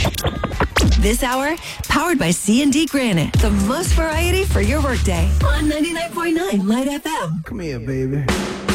This hour, powered by C&D Granite. The most variety for your workday on 99.9 Light FM. Come here, baby.